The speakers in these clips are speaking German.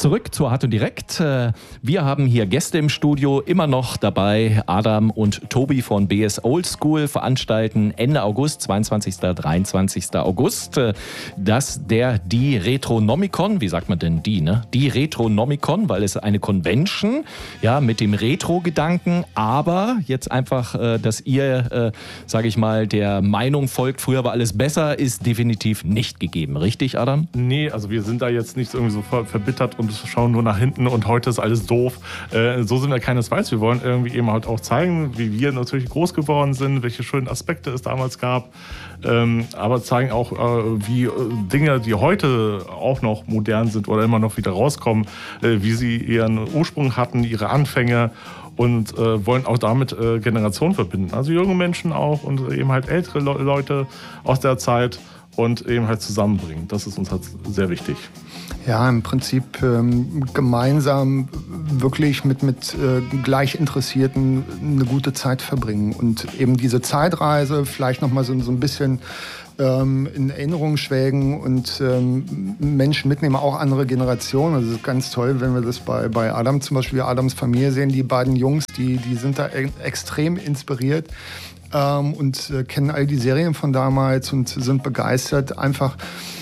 Zurück zu Hart und Direkt. Wir haben hier Gäste im Studio, immer noch dabei Adam und Tobi von BS Oldschool, veranstalten Ende August, 22. 23. August, die Retronomicon, wie sagt man denn die, ne? Die Retronomicon, weil es eine Convention, ja, mit dem Retro-Gedanken, aber jetzt einfach, dass ihr, sage ich mal, der Meinung folgt, früher war alles besser, ist definitiv nicht gegeben, richtig, Adam? Nee, also wir sind da jetzt nicht irgendwie so verbittert und schauen nur nach hinten und heute ist alles doof. So sind wir keinesfalls. Wir wollen irgendwie eben halt auch zeigen, wie wir natürlich groß geworden sind, welche schönen Aspekte es damals gab, aber zeigen auch, wie Dinge, die heute auch noch modern sind oder immer noch wieder rauskommen, wie sie ihren Ursprung hatten, ihre Anfänge. Und wollen auch damit Generationen verbinden. Also junge Menschen auch und eben halt ältere Leute aus der Zeit und eben halt zusammenbringen. Das ist uns halt sehr wichtig. Ja, im Prinzip gemeinsam wirklich mit Gleichinteressierten eine gute Zeit verbringen. Und eben diese Zeitreise vielleicht nochmal so ein bisschen in Erinnerung schwelgen und Menschen mitnehmen, auch andere Generationen. Also das ist ganz toll, wenn wir das bei Adam zum Beispiel, Adams Familie sehen. Die beiden Jungs, die sind da extrem inspiriert und kennen all die Serien von damals und sind begeistert, einfach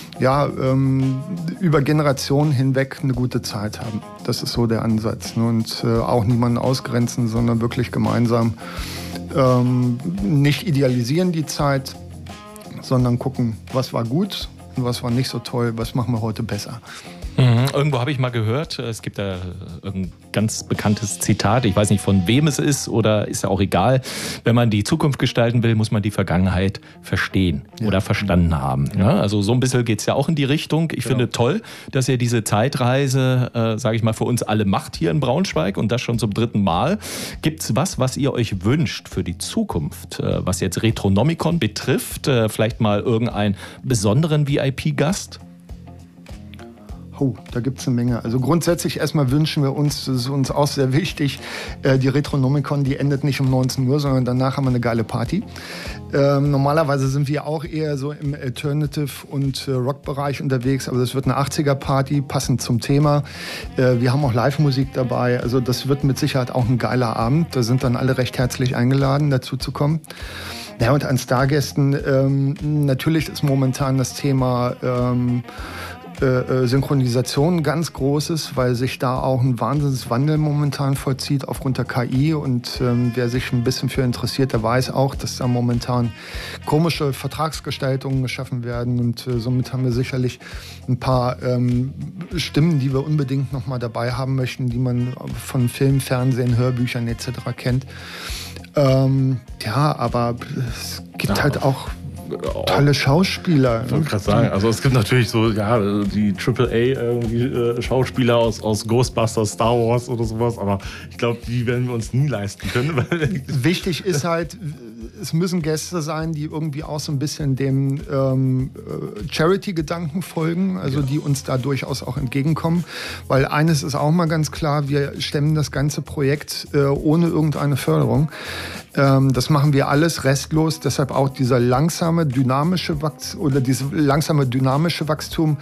über Generationen hinweg eine gute Zeit haben. Das ist so der Ansatz. Ne? Und auch niemanden ausgrenzen, sondern wirklich gemeinsam nicht idealisieren die Zeit, sondern gucken, was war gut und was war nicht so toll, was machen wir heute besser. Irgendwo habe ich mal gehört, es gibt da ein ganz bekanntes Zitat, ich weiß nicht von wem es ist oder ist ja auch egal. Wenn man die Zukunft gestalten will, muss man die Vergangenheit verstehen oder verstanden haben. Ja, also so ein bisschen geht es ja auch in die Richtung. Ich finde toll, dass ihr diese Zeitreise, sage ich mal, für uns alle macht hier in Braunschweig und das schon zum 3. Mal. Gibt es was ihr euch wünscht für die Zukunft, was jetzt Retronomicon betrifft? Vielleicht mal irgendeinen besonderen VIP-Gast? Oh, da gibt es eine Menge. Also grundsätzlich erstmal wünschen wir uns, das ist uns auch sehr wichtig, die Retronomicon, die endet nicht um 19 Uhr, sondern danach haben wir eine geile Party. Normalerweise sind wir auch eher so im Alternative- und Rock-Bereich unterwegs, aber das wird eine 80er-Party, passend zum Thema. Wir haben auch Live-Musik dabei, also das wird mit Sicherheit auch ein geiler Abend. Da sind dann alle recht herzlich eingeladen, dazu zu kommen. Ja, und an Stargästen, natürlich ist momentan das Thema Synchronisation ganz großes, weil sich da auch ein Wahnsinnswandel momentan vollzieht aufgrund der KI und wer sich ein bisschen für interessiert, der weiß auch, dass da momentan komische Vertragsgestaltungen geschaffen werden und somit haben wir sicherlich ein paar Stimmen, die wir unbedingt noch mal dabei haben möchten, die man von Film, Fernsehen, Hörbüchern etc. kennt. Aber es gibt halt auch tolle Schauspieler. Ich wollte gerade sagen, also es gibt natürlich so, die AAA-Schauspieler aus Ghostbusters, Star Wars oder sowas, aber ich glaube, die werden wir uns nie leisten können. Wichtig ist halt, es müssen Gäste sein, die irgendwie auch so ein bisschen dem Charity-Gedanken folgen, also die uns da durchaus auch entgegenkommen, weil eines ist auch mal ganz klar, wir stemmen das ganze Projekt ohne irgendeine Förderung. Das machen wir alles restlos, deshalb auch dieser langsame dynamische Wachstum,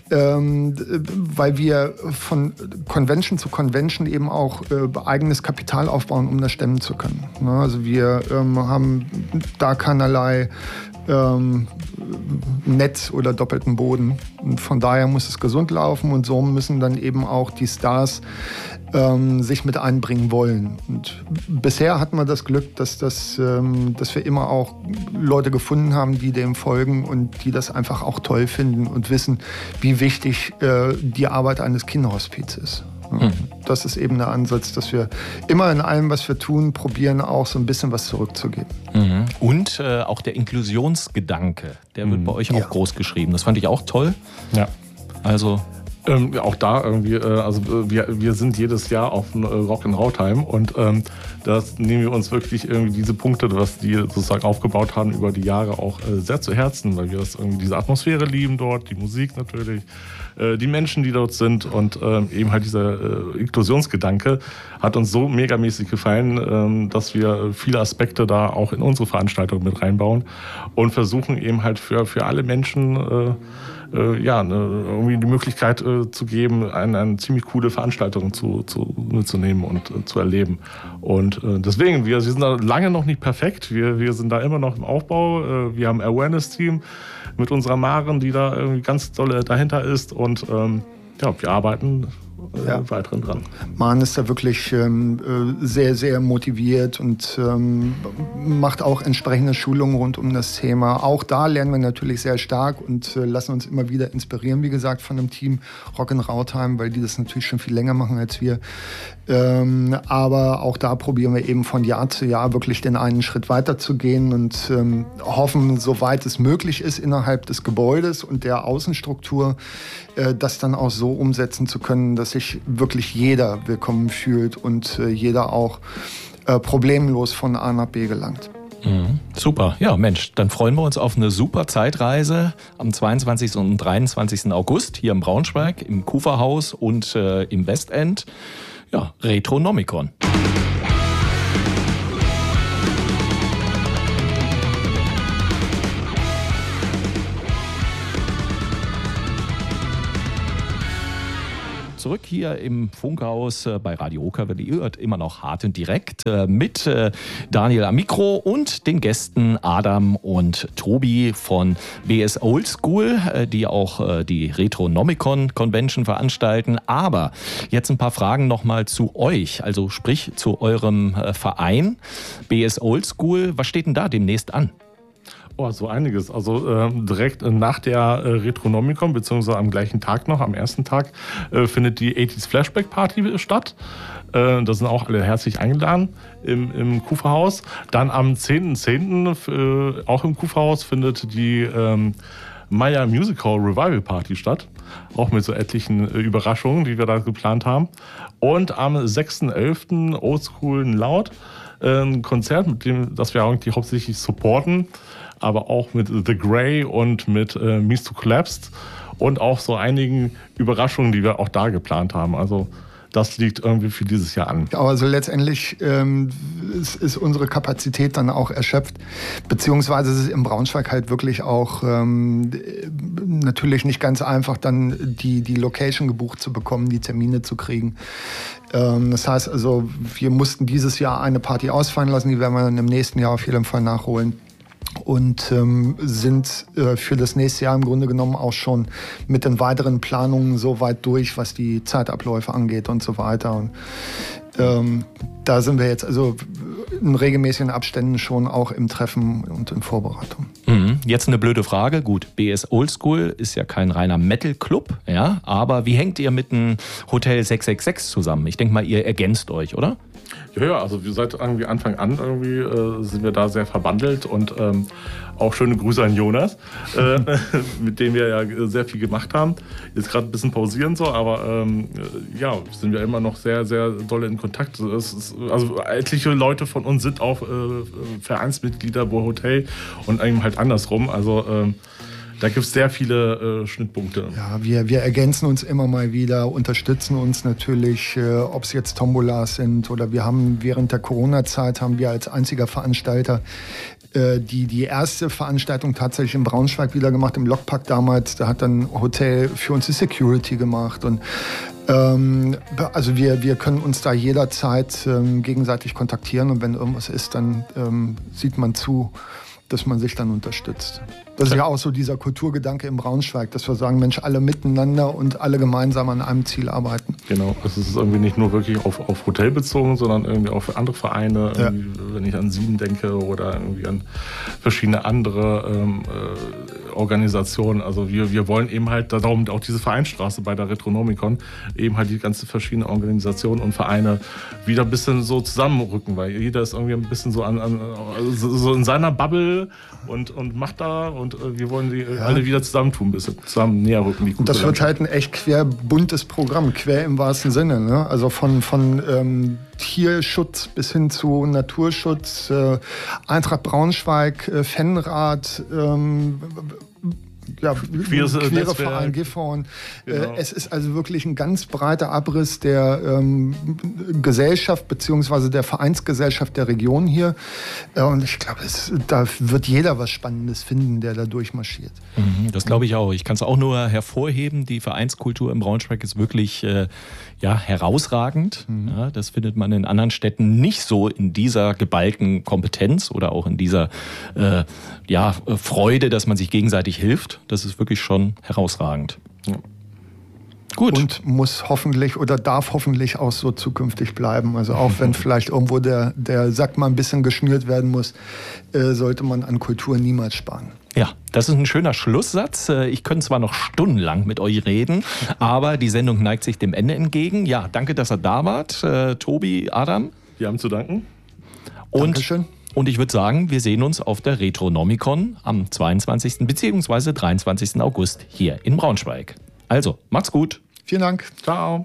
weil wir von Convention zu Convention eben auch eigenes Kapital aufbauen, um das stemmen zu können. Also wir haben da keinerlei Netz oder doppelten Boden. Und von daher muss es gesund laufen und so müssen dann eben auch die Stars sich mit einbringen wollen. Und bisher hatten wir das Glück, dass wir immer auch Leute gefunden haben, die dem folgen und die das einfach auch toll finden und wissen, wie wichtig die Arbeit eines Kinderhospiz ist. Das ist eben der Ansatz, dass wir immer in allem, was wir tun, probieren auch so ein bisschen was zurückzugeben. Und auch der Inklusionsgedanke, der wird bei euch auch groß geschrieben. Das fand ich auch toll. Ja. Also auch da irgendwie, wir sind jedes Jahr auf Rock in Rautheim und das nehmen wir uns wirklich irgendwie diese Punkte, was die sozusagen aufgebaut haben über die Jahre auch sehr zu Herzen, weil wir das irgendwie diese Atmosphäre lieben dort, die Musik natürlich, die Menschen, die dort sind und eben halt dieser Inklusionsgedanke hat uns so megamäßig gefallen, dass wir viele Aspekte da auch in unsere Veranstaltung mit reinbauen und versuchen eben halt für alle Menschen irgendwie die Möglichkeit zu geben, eine ziemlich coole Veranstaltung mitzunehmen und zu erleben. Und deswegen, wir sind da lange noch nicht perfekt. Wir sind da immer noch im Aufbau. Wir haben ein Awareness-Team mit unserer Maren, die da irgendwie ganz doll dahinter ist. Und wir arbeiten weiterhin dran. Maren ist da wirklich sehr, sehr motiviert und macht auch entsprechende Schulungen rund um das Thema. Auch da lernen wir natürlich sehr stark und lassen uns immer wieder inspirieren, wie gesagt, von dem Team Rock in Rautheim, weil die das natürlich schon viel länger machen als wir. Aber auch da probieren wir eben von Jahr zu Jahr wirklich den einen Schritt weiter zu gehen und hoffen, soweit es möglich ist, innerhalb des Gebäudes und der Außenstruktur, das dann auch so umsetzen zu können, dass sich wirklich jeder willkommen fühlt und jeder auch problemlos von A nach B gelangt. Mhm. Super. Ja, Mensch, dann freuen wir uns auf eine super Zeitreise am 22. und 23. August hier in Braunschweig, im Kuferhaus und im Westend. Ja, Retronomicon. Zurück hier im Funkhaus bei Radio Okerwelle. Ihr hört immer noch Hart und Direkt mit Daniel am Mikro und den Gästen Adam und Tobi von BS Oldschool, die auch die Retronomicon Convention veranstalten. Aber jetzt ein paar Fragen nochmal zu euch, also sprich zu eurem Verein BS Oldschool. Was steht denn da demnächst an? Oh, so einiges. Also direkt nach der Retronomicon, beziehungsweise am gleichen Tag noch, am ersten Tag, findet die 80s Flashback Party statt. Da sind auch alle herzlich eingeladen im Kuferhaus. Dann am 10.10. Auch im Kuferhaus findet die Maya Music Hall Revival Party statt. Auch mit so etlichen Überraschungen, die wir da geplant haben. Und am 6.11. Oldschool Loud, ein Konzert, mit dem, das wir eigentlich hauptsächlich supporten, aber auch mit The Grey und mit Mies to Collapsed und auch so einigen Überraschungen, die wir auch da geplant haben. Also das liegt irgendwie für dieses Jahr an. Also letztendlich ist unsere Kapazität dann auch erschöpft, beziehungsweise es ist im Braunschweig halt wirklich auch natürlich nicht ganz einfach, dann die Location gebucht zu bekommen, die Termine zu kriegen. Das heißt also, wir mussten dieses Jahr eine Party ausfallen lassen, die werden wir dann im nächsten Jahr auf jeden Fall nachholen. Und sind für das nächste Jahr im Grunde genommen auch schon mit den weiteren Planungen so weit durch, was die Zeitabläufe angeht und so weiter. Und da sind wir jetzt also in regelmäßigen Abständen schon auch im Treffen und in Vorbereitung. Jetzt eine blöde Frage. Gut, BS Oldschool ist ja kein reiner Metal-Club, ja, aber wie hängt ihr mit dem Hotel 666 zusammen? Ich denke mal, ihr ergänzt euch, oder? Ja, also wir seit irgendwie Anfang an sind wir da sehr verbandelt und auch schöne Grüße an Jonas, mit dem wir ja sehr viel gemacht haben. Jetzt gerade ein bisschen pausieren so, aber sind wir immer noch sehr, sehr doll in Kontakt. Also etliche Leute von uns sind auch Vereinsmitglieder bei Hotel und eben halt andersrum. Also da gibt es sehr viele Schnittpunkte. Ja, wir ergänzen uns immer mal wieder, unterstützen uns natürlich, ob es jetzt Tombolas sind oder wir haben während der Corona-Zeit haben wir als einziger Veranstalter die erste Veranstaltung tatsächlich in Braunschweig wieder gemacht, im Lokpark damals. Da hat dann Hotel für uns die Security gemacht und also wir können uns da jederzeit gegenseitig kontaktieren und wenn irgendwas ist, dann sieht man zu, dass man sich dann unterstützt. Das ist ja auch so dieser Kulturgedanke im Braunschweig, dass wir sagen, Mensch, alle miteinander und alle gemeinsam an einem Ziel arbeiten. Genau, es ist irgendwie nicht nur wirklich auf Hotel bezogen, sondern irgendwie auch für andere Vereine, ja. Wenn ich an Sieben denke oder irgendwie an verschiedene andere Organisationen. Also wir wollen eben halt, darum auch diese Vereinsstraße bei der Retronomicon, eben halt die ganzen verschiedenen Organisationen und Vereine wieder ein bisschen so zusammenrücken, weil jeder ist irgendwie ein bisschen so so in seiner Bubble und macht da und wir wollen die alle wieder zusammentun, ein bisschen zusammen näher rücken. Die und das wird halt ein echt quer buntes Programm, quer im wahrsten Sinne. Ne? Also von Tierschutz bis hin zu Naturschutz, Eintracht Braunschweig, Fanrad, queere Verein Gifhorn. Genau. Es ist also wirklich ein ganz breiter Abriss der Gesellschaft bzw. der Vereinsgesellschaft der Region hier. Und ich glaube, da wird jeder was Spannendes finden, der da durchmarschiert. Das glaube ich auch. Ich kann es auch nur hervorheben. Die Vereinskultur im Braunschweig ist wirklich herausragend. Ja, das findet man in anderen Städten nicht so in dieser geballten Kompetenz oder auch in dieser Freude, dass man sich gegenseitig hilft. Das ist wirklich schon herausragend. Ja. Gut. Und muss hoffentlich oder darf hoffentlich auch so zukünftig bleiben. Also auch wenn vielleicht irgendwo der Sack mal ein bisschen geschnürt werden muss, sollte man an Kultur niemals sparen. Ja, das ist ein schöner Schlusssatz. Ich könnte zwar noch stundenlang mit euch reden, aber die Sendung neigt sich dem Ende entgegen. Ja, danke, dass ihr da wart. Tobi, Adam. Wir haben zu danken. Dankeschön. Und ich würde sagen, wir sehen uns auf der Retronomicon am 22. bzw. 23. August hier in Braunschweig. Also, macht's gut. Vielen Dank. Ciao.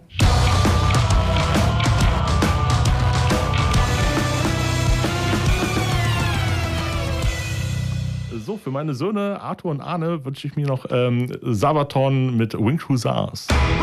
So, für meine Söhne Arthur und Arne wünsche ich mir noch Sabaton mit Winged Hussars.